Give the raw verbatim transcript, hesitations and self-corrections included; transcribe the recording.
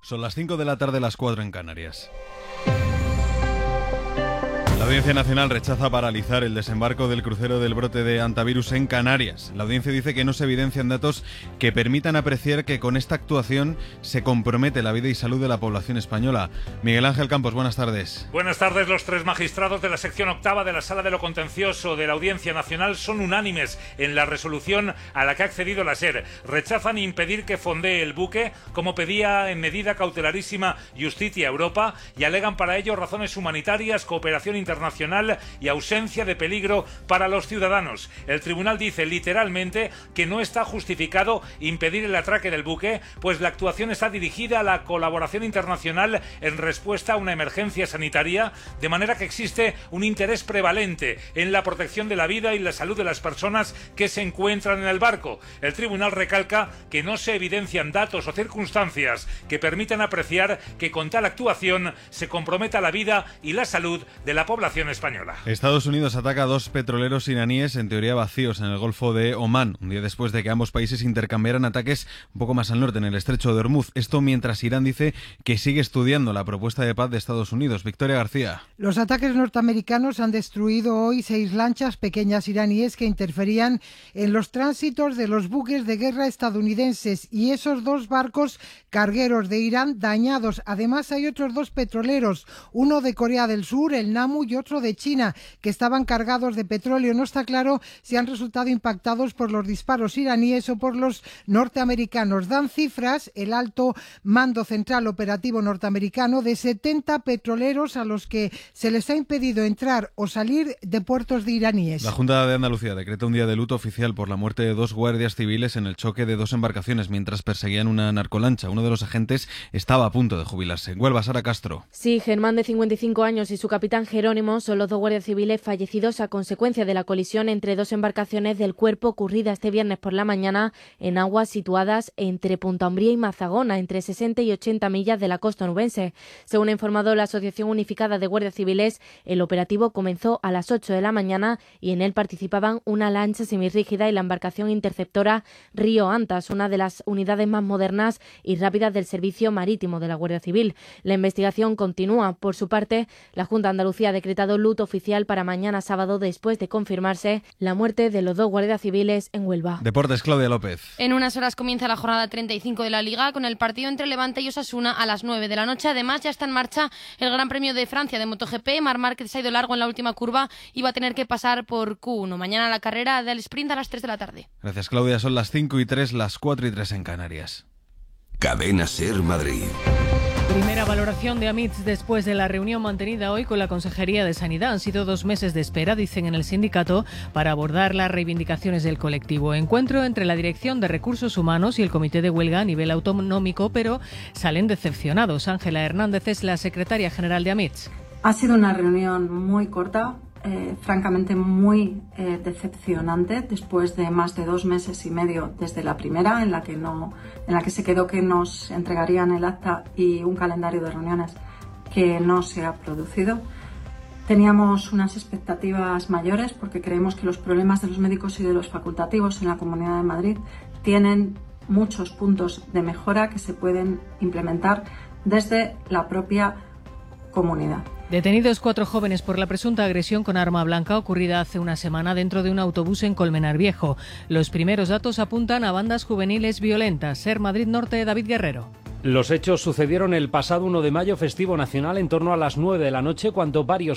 Son las cinco de la tarde, las cuatro en Canarias. La Audiencia Nacional rechaza paralizar el desembarco del crucero del brote de hantavirus en Canarias. La audiencia dice que no se evidencian datos que permitan apreciar que con esta actuación se compromete la vida y salud de la población española. Miguel Ángel Campos, buenas tardes. Buenas tardes. Los tres magistrados de la sección octava de la Sala de lo Contencioso de la Audiencia Nacional son unánimes en la resolución a la que ha accedido la SER. Rechazan impedir que fondee el buque, como pedía en medida cautelarísima Justicia Europa, y alegan para ello razones humanitarias, cooperación internacional y ausencia de peligro para los ciudadanos. El tribunal dice literalmente que no está justificado impedir el atraque del buque, pues la actuación está dirigida a la colaboración internacional en respuesta a una emergencia sanitaria, de manera que existe un interés prevalente en la protección de la vida y la salud de las personas que se encuentran en el barco. El tribunal recalca que no se evidencian datos o circunstancias que permitan apreciar que con tal actuación se comprometa la vida y la salud de la población española. Estados Unidos ataca a dos petroleros iraníes en teoría vacíos en el Golfo de Omán, un día después de que ambos países intercambiaran ataques un poco más al norte, en el estrecho de Hormuz. Esto mientras Irán dice que sigue estudiando la propuesta de paz de Estados Unidos. Victoria García. Los ataques norteamericanos han destruido hoy seis lanchas pequeñas iraníes que interferían en los tránsitos de los buques de guerra estadounidenses, y esos dos barcos cargueros de Irán dañados. Además hay otros dos petroleros, uno de Corea del Sur, el Namu, y otro de China, que estaban cargados de petróleo. No está claro si han resultado impactados por los disparos iraníes o por los norteamericanos. Dan cifras el alto mando central operativo norteamericano de setenta petroleros a los que se les ha impedido entrar o salir de puertos de iraníes. La Junta de Andalucía decreta un día de luto oficial por la muerte de dos guardias civiles en el choque de dos embarcaciones mientras perseguían una narcolancha. Uno de los agentes estaba a punto de jubilarse. En Huelva, Sara Castro. Sí, Germán, de cincuenta y cinco años, y su capitán Jerónimo son los dos guardias civiles fallecidos a consecuencia de la colisión entre dos embarcaciones del Cuerpo ocurrida este viernes por la mañana en aguas situadas entre Punta Umbría y Mazagona, entre sesenta y ochenta millas de la costa onubense. Según ha informado la Asociación Unificada de Guardias Civiles, el operativo comenzó a las ocho de la mañana y en él participaban una lancha semirrígida y la embarcación interceptora Río Antas, una de las unidades más modernas y rápidas del servicio marítimo de la Guardia Civil. La investigación continúa. Por su parte, la Junta de Andalucía ha decretado luto oficial para mañana sábado después de confirmarse la muerte de los dos guardias civiles en Huelva. Deportes, Claudia López. En unas horas comienza la jornada treinta y cinco de la Liga con el partido entre Levante y Osasuna a las nueve de la noche. Además, ya está en marcha el Gran Premio de Francia de MotoGP. Marc Márquez se ha ido largo en la última curva y va a tener que pasar por Q uno. Mañana la carrera del sprint a las tres de la tarde. Gracias, Claudia. Son las cinco y tres, las cuatro y tres en Canarias. Cadena SER Madrid. Primera valoración de Amitz después de la reunión mantenida hoy con la Consejería de Sanidad. Han sido dos meses de espera, dicen en el sindicato, para abordar las reivindicaciones del colectivo. Encuentro entre la Dirección de Recursos Humanos y el Comité de Huelga a nivel autonómico, pero salen decepcionados. Ángela Hernández es la secretaria general de Amitz. Ha sido una reunión muy corta. Eh, francamente muy eh, decepcionante después de más de dos meses y medio desde la primera, en la que no, en la que se quedó que nos entregarían el acta y un calendario de reuniones que no se ha producido. Teníamos unas expectativas mayores porque creemos que los problemas de los médicos y de los facultativos en la Comunidad de Madrid tienen muchos puntos de mejora que se pueden implementar desde la propia comunidad. Detenidos cuatro jóvenes por la presunta agresión con arma blanca ocurrida hace una semana dentro de un autobús en Colmenar Viejo. Los primeros datos apuntan a bandas juveniles violentas. SER Madrid Norte, David Guerrero. Los hechos sucedieron el pasado uno de mayo, festivo nacional, en torno a las nueve de la noche, cuando varios